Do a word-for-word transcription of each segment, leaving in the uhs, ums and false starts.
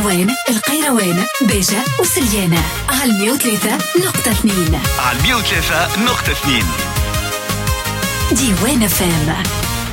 القهوان، القيروان، بيجة وسليانة على مية وثلاثة نقطة اثنين. على مية وثلاثة نقطة اثنين ديوان فام.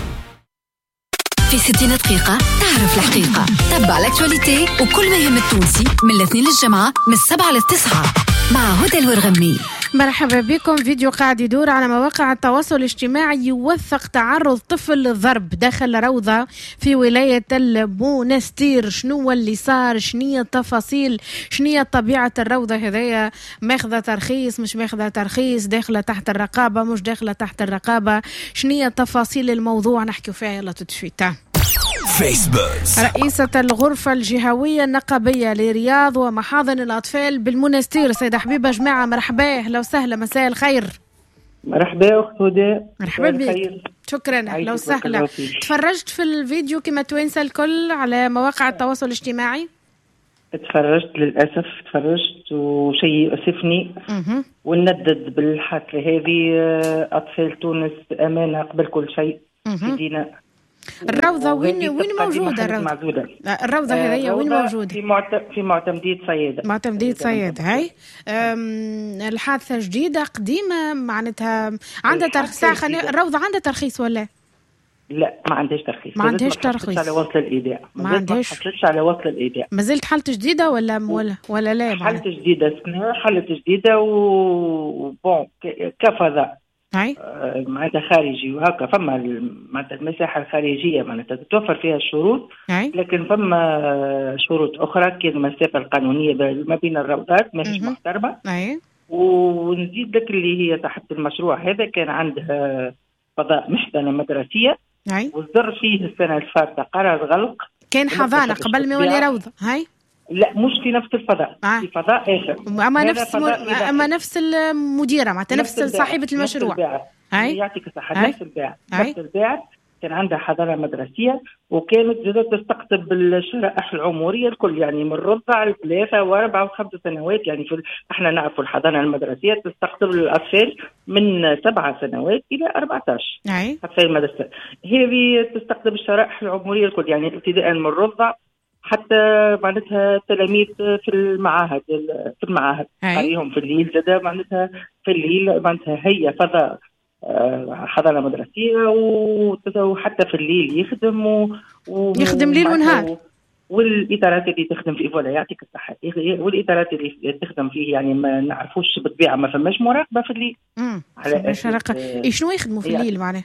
في ستين دقيقة تعرف الحقيقة. تبع الاكتواليتي وكل ما يهم التونسي من الاثنين للجمعة من السبعة للتسعة مع هدى الورغمي. مرحبا بكم. فيديو قاعد يدور على مواقع التواصل الاجتماعي يوثق تعرض طفل للضرب داخل روضة في ولاية المونستير. شنو اللي صار؟ شنية التفاصيل؟ شنية طبيعة الروضة هذيا؟ ماخذة ترخيص مش ماخذة ترخيص؟ داخلة تحت الرقابة مش داخلة تحت الرقابة؟ شنية تفاصيل الموضوع نحكي فيها. يلا تتشويتا. فيسبوك. رئيسة الغرفة الجهوية النقابية لرياض ومحاضن الأطفال بالمونستير سيدة حبيبة جماعة، مرحبا أهلا وسهلا، مساء الخير. مرحبا أخت هدى. مرحبا بك، شكرا أهلا وسهلا. تفرجت في الفيديو كما توينسى الكل على مواقع التواصل الاجتماعي؟ تفرجت للأسف، تفرجت وشيء يؤسفني وندد بالحادثة هذه. أطفال تونس أمانة قبل كل شيء في دينا. الروضة وين وين موجودة؟ الروضة الروضة هذه وين موجودة؟ في معت... في معتمدية صيادة. معتمدية صيادة هاي. الحادثة جديدة قديمة معناتها عندها ترخيص؟ الروضة عندها ترخيص ولا؟ لا ما عندهاش ترخيص. ما عندهاش ترخيص على وصل الإيداع. ما عندهاش. ما حصلتش على وصل الإيداع. ما زلت حالته جديدة ولا ولا ولا لا؟ حالته جديدة سنة، حالته جديدة وبون كفضاء. هاي آه معناتها خارجي وهكا. فما معناتها المساحة الخارجية معناتها تتوفر فيها الشروط. هاي. لكن فما شروط أخرى كان المسافة القانونية ما بين الروضات ماهيش محترمة. هاي. ونزيد لك اللي هي تحت المشروع هذا كان عندها فضاء محضنة مدرسية. هاي. وصدر فيه السنة الفاتحة قرار غلق. كان حضانة قبل ما يولي روضة. هاي. لا مش في نفس الفضاء. آه. في فضاء آخر. أما نفس م... أما نفس المديرة معناتها نفس, نفس صاحبة المشروع. هاي. يعطيك الصحة. نفس الباعث. نفس الباعث كان عندها حضانة مدرسية وكانت تستقطب الشرائح العمرية الكل، يعني من رضع لثلاثة وأربعة وخمس سنوات. يعني في احنا نعرفوا الحضانة المدرسية تستقطب الأطفال من سبعة سنوات إلى أربعة عشر. حتى المدرسة هذه تستقطب الشرائح العمرية الكل، يعني ابتداء من رضع حتى معناتها تلاميذ في المعاهد. في المعاهد قريهم في الليل زاد معناتها في الليل معناتها هي فضاء حضانة مدرسية وحتى في الليل يخدم و... يخدم ليل ونهار. والإطارات اللي تخدم فيه ولا يعطيك الصحة. والإطارات اللي تخدم فيه يعني ما نعرفوش بالطبيعة، ما فماش مراقبة في الليل. امم على شرق إيه شنو يخدموا في الليل معناه؟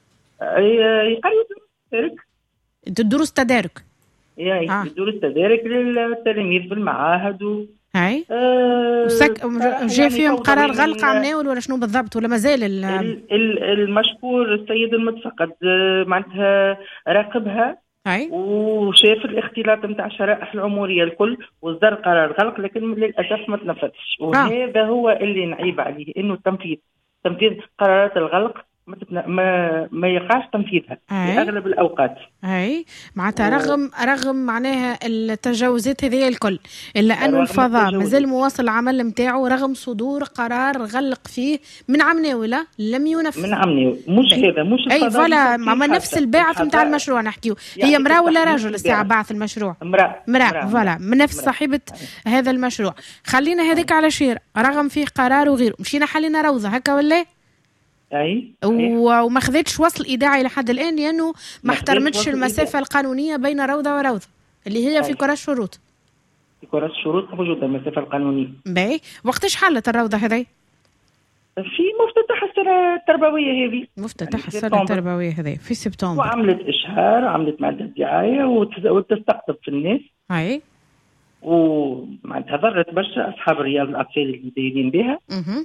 يقريوا تدارك. الدروس تدارك. يعني آه. دروس تدارك للتلاميذ في المعاهد و... هاي. آه وسك جاء فيهم قرار غلق عمناول ولا شنو بالضبط ولا مازال ال... ال... المشكور السيد المتفقد معناتها راقبها. هاي. وشاف الاختلاط نتاع الشرائح العمريه الكل وصدر قرار غلق، لكن للاسف ما تنفذش. وهذا آه. هو اللي نعيب عليه، انه التنفيذ تنفيذ قرارات الغلق ما ما يقعش تنفيذها في اغلب الاوقات. اي معناتها رغم رغم معناها التجاوزات هذه الكل الا انه الفضاء مازال مواصل العمل نتاعو رغم صدور قرار غلق فيه من عمناوله لم ينفذ. من عمناوله مش هذا مش الفضاء. اي فوالا مع نفس الباعث نتاع المشروع نحكيو. هي امراه ولا رجل الساعه باعث المشروع؟ امراه. امراه فوالا من نفس صاحبه هذا المشروع. خلينا هذيك على شير رغم فيه قرار وغيره مشينا حلينا روضه هكا ولا اي وما خذتش وصل اذاعي لحد الان لانه ما احترمتش المسافه القانونيه بين روضه وروضه اللي هي في كرة الشروط. في كرة الشروط موجوده المسافه القانونيه. باهي وقتاش حلت الروضه هذي؟ في مفتتح السنه التربويه هذه. مفتتح السنه التربويه هذي في سبتمبر. وعملت اشهار عملت ماده دعايه وتستقطب في الناس. اي ومعناتها ضرت برشا اصحاب رياض الاطفال اللي دايرين بها. اها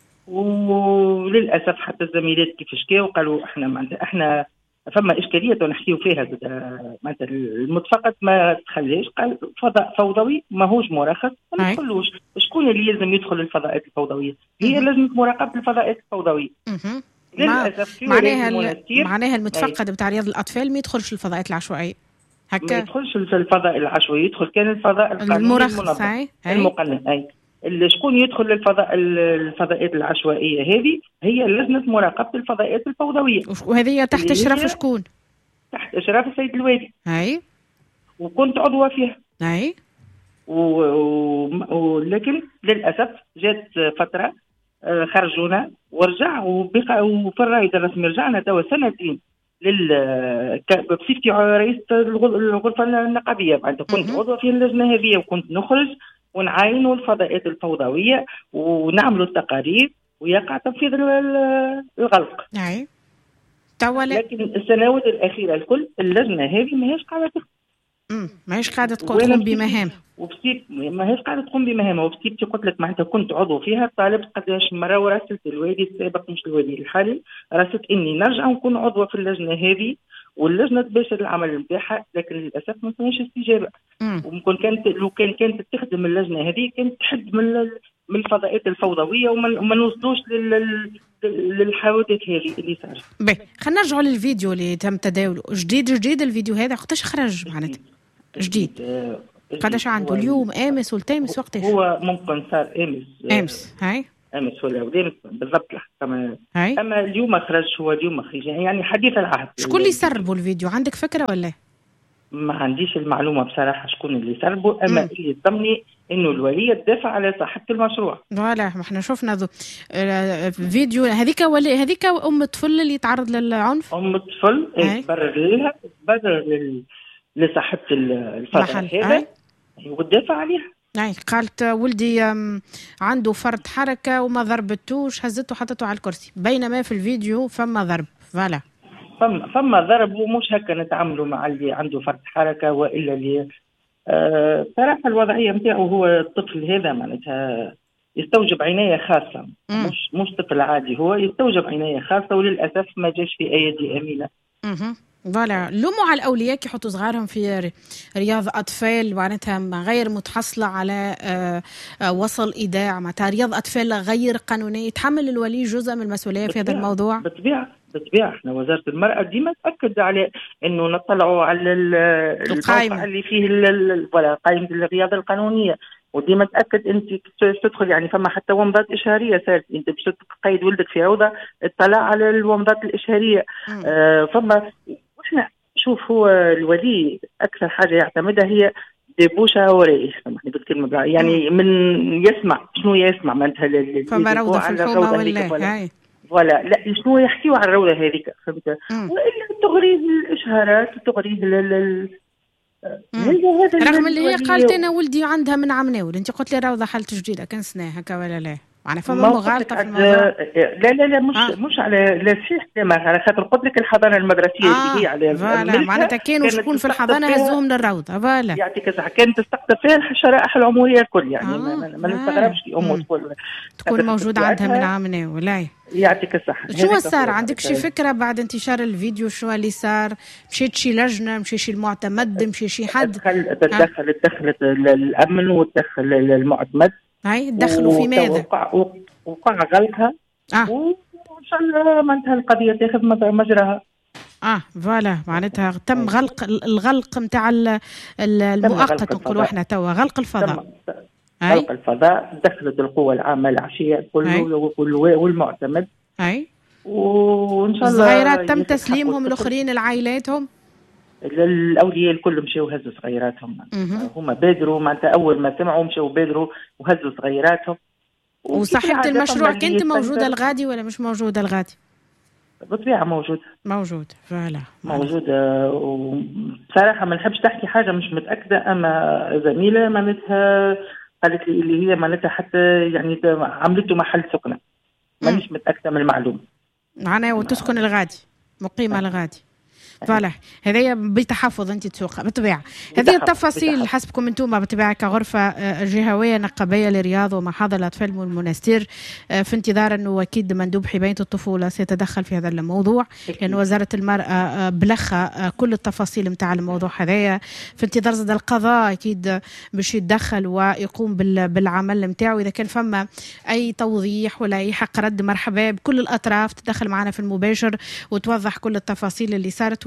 وللاسف حتى الزميلات كيفاش كاو قالوا احنا معناتها احنا فما اشكاليه ونحكيو فيها. معناتها المتفقد ما تخليش، قال فضاء فوضوي ماهوش مرخص ما ندخلوش. شكون اللي لازم يدخل الفضاءات الفوضويه؟ هي لازم مراقبه الفضاءات الفوضويه. للاسف معناها معناها المتفقد بتاع رياض الاطفال ما يدخلش الفضاءات العشوائيه هكا. ما يدخلش في الفضاء العشوائي، يدخل كان الفضاء المرخص المقنن. اي شكون يدخل للفضاء الفضاءات العشوائيه هذه؟ هي لجنه مراقبه الفضاءات الفوضويه. وهذه تحت اشراف شكون؟ تحت اشراف السيد الوالي. اي وكنت عضوه فيها. اي ولكن للاسف جات فتره خرجونا ورجع وبقى وفي الرائد الرسمي رجعنا توا سنتين لل بصفتي رئيسة الغرفة النقابية. بعد كنت عضو في اللجنة هذه وكنت نخرج ونعاينوا الفضاءات الفوضوية ونعملوا التقارير ويقع تنفيذ الغلق. أي. لكن السنوات الأخيرة الكل اللجنة هذه ما هيش قاعدة امم ما هيش قاعدة تقوم بمهام وبسيب ما هيش قاعدة تقوم بمهامها. وبسيبتي قلت لك معناتها كنت عضو فيها طالبت قداش مرة وراسلت الوالي السابق مش الوالي الحالي راسلت إني نرجع ونكون عضوة في اللجنة هذه واللجنة تباشر العمل نتاعها. لكن للأسف ما كانش استجابة. وممكن كانت لو كان كانت تخدم اللجنة هذه كانت تحد من من الفضاءات الفوضوية وما نوصلوش لل للحوادث هذه اللي صارت. باهي خلينا نرجعوا للفيديو اللي تم تداوله. جديد جديد الفيديو هذا وقتاش خرج معناتها؟ جديد قداش عنده اليوم امس والتامس وقتاش؟ هو ممكن صار امس امس هاي امس ولا ودامس بالضبط كما اما اليوم خرج هو اليوم خرج يعني حديث العهد. شكون اللي سربوا الفيديو عندك فكره ولا؟ ما عنديش المعلومه بصراحه شكون اللي سربوا. اما اللي يضمني انه الوليه تدافع على صحه المشروع. فوالا ما احنا شفنا ذو فيديو هذيك ولا هذيك ام الطفل اللي تعرض للعنف. ام الطفل تبرر لها تبرر لصاحبه الفضاء هذا وتدافع عليها. اي قالت ولدي عنده فرط حركه وما ضربتوش هزته حطته على الكرسي بينما في الفيديو فما ضرب. فوالا فما فما ضرب ومش هكا نتعاملوا مع اللي عنده فرط حركه والا اللي أه صراحه الوضعيه نتاعو هو الطفل هذا معناتها يستوجب عنايه خاصه. مم. مش مش طفل عادي هو يستوجب عنايه خاصه وللاسف ما جاش في ايدي امينه. اها فوالا لوموا على الاولياء كي يحطوا صغارهم في رياض اطفال معناتها غير متحصله على آآ آآ وصل ايداع معناتها رياض اطفال غير قانونيه. يتحمل الولي جزء من المسؤوليه في هذا الموضوع. بالطبيعه بالطبيعه احنا وزاره المراه ديما تاكد على انه نطلعوا على القائمه اللي فيه ولا قائمه الرياضه القانونيه وديما تاكد انت تدخل يعني فما حتى ومضات اشهاريه صارت انت باش تقيد ولدك في روضه اطلع على الومضات الاشهاريه. آه فما احنا شوف هو الولي اكثر حاجه يعتمدها هي ديبوشة ورائي سامحني بالكلمه يعني من يسمع شنو يسمع معناتها فما روضه في الحومه ولا هاي ولا لا شنو يحكيوا على الروضه هذيك فهمت والا تغريه الاشهارات وتغريه لل رغم اللي هي قالت انا ولدي عندها من عمناول انت قلت لي روضه حالته جديده كان سنه هكا ولا لا معناها فما مغالطه في الموضوع. لا لا لا مش آه. مش على لا صحيح كما على خاطر قلت لك الحضانه المدرسيه آه. اللي هي على فوالا معناتها كانوا شكون في الحضانه هزوهم للروضه. فوالا يعطيك الصحه كانت تستقطب فيها الشرائح العمريه الكل يعني آه. ما, ما نستغربش في ام تقول تكون موجوده عندها من عمناول. لا يعطيك الصحه. شو صار عندك شي فكره بعد انتشار الفيديو شو اللي صار؟ مشيت شي لجنه مشي شي المعتمد مشي شي حد تدخل دخلت الامن وتدخل المعتمد هاي دخلوا في ماذا؟ وقع, وقع غلقها آه. وان شاء الله معناتها القضيه تاخذ مجراها. اه فوالا معناتها تم غلق الغلق نتاع المؤقت نقولوا احنا توا غلق الفضاء. غلق الفضاء دخلت القوى العامه العشيه كله والمعتمد. اي وان شاء الله الصغيرات تم تسليمهم الاخرين لعائلاتهم. الاولياء الكل مشاو هزوا صغيراتهم هما بادروا معناتها اول ما سمعوا مشاو بادروا وهزوا صغيراتهم. وصاحبه المشروع كنت موجوده الغادي ولا مش موجوده الغادي؟ بالطبيعه موجوده موجود فعلا موجوده. وبصراحه ما نحبش تحكي حاجه مش متاكده اما زميله معناتها قالت لي اللي هي معناتها حتى يعني عملته محل سكنه مانيش متاكده من المعلومه معناها وتسكن الغادي مقيمه الغادي. فوالا هذه بتحفظ انت تسوقها بالطبيعه. هذه التفاصيل حسبكم انتم بالطبيعه كغرفه جهويه نقابيه للرياض ومحاضر الاطفال والمنستير في انتظار انه اكيد مندوب حمايه الطفوله سيتدخل في هذا الموضوع لان وزاره المراه بلغها كل التفاصيل نتاع الموضوع هذايا في انتظار زاد القضاء اكيد باش يتدخل ويقوم بالعمل نتاعو. اذا كان فما اي توضيح ولا اي حق رد مرحبا بكل الاطراف تدخل معنا في المباشر وتوضح كل التفاصيل اللي صارت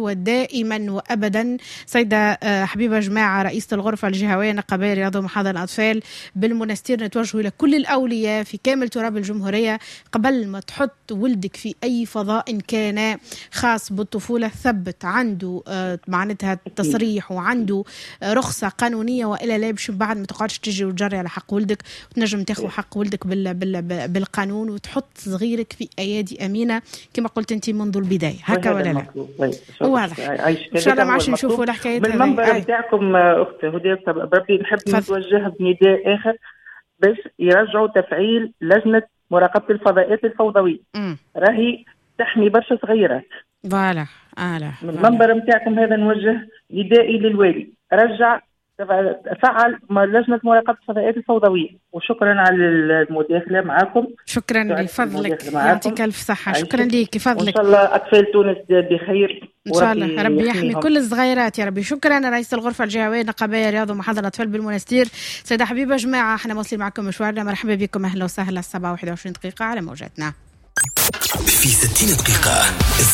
ودائما وأبدا. سيدة حبيبة جماعة رئيسة الغرفة الجهوية النقابية رياض ومحاضر الأطفال بالمنستير، نتوجه إلى كل الأولياء في كامل تراب الجمهورية قبل ما تحط ولدك في أي فضاء إن كان خاص بالطفولة ثبت عنده معناتها تصريح وعنده رخصة قانونية وإلا لا، باش بعد ما تقعدش تجي وتجري على حق ولدك، وتنجم تاخذ حق ولدك بال بال بالقانون وتحط صغيرك في أيادي أمينة كما قلت أنت منذ البداية. هكا ولا لا؟ واضح. إن شاء الله ما عادش نشوفوا الحكاية من المنبر بتاعكم أختي هدى. بربي نحب نتوجه بنداء آخر باش يرجعوا تفعيل لجنة مراقبة الفضاءات الفوضوية، راهي تحمي برشا صغيرات. فوالا آه من المنبر نتاعكم هذا نوجه ندائي للوالي، رجع فعل لجنة مراقبة الفضاءات الفوضوية. وشكرا على المداخلة معكم. شكرا لفضلك، يعطيك ألف صحة. شكرا لك فضلك. إن شاء الله أطفال تونس بخير إن شاء الله، ربي يحمي كل الصغيرات يا ربي. شكرا رئيس الغرفة الجهوية النقابية رياض ومحاضر الأطفال بالمنستير سيدة حبيبة جماعة. احنا موصلين معكم مشوارنا، مرحبا بكم، أهلا وسهلا. السبعة واحد وعشرين دقيقة على موجاتنا في ستين دقيقة.